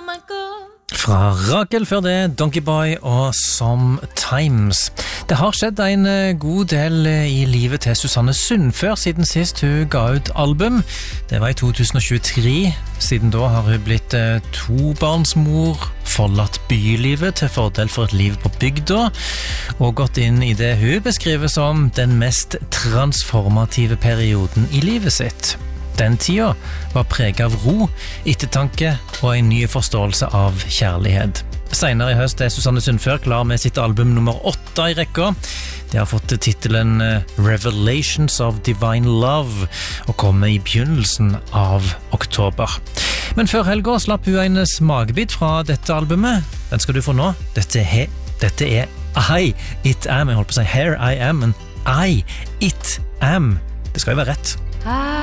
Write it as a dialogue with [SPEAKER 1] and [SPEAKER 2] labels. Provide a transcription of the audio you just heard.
[SPEAKER 1] Fra Rakel før det, Donkey Boy og Sometimes. Det har skjedd en god del i livet til Susanne Sundfør siden sist hun ga ut album. Det var i 2023. Siden da har hun blitt tobarnsmor, forlatt bylivet til fordel for et liv på bygda, og gått inn i det hun beskriver som den mest transformative perioden i livet sitt. Den tida var preget av ro, ettertanke og en ny forståelse av kjærlighet. Senere i høst er Susanne Sundfør klar med sitt album nummer 8 i rekka. Det har fått titelen Revelations of Divine Love og kommer i begynnelsen av oktober. Men før helga slapp hun en smakebit fra dette albumet. Den skal du få nå. Dette er I, It Am. Jeg holdt på å si Here I Am, men I, It Am. Det skal jo være rett.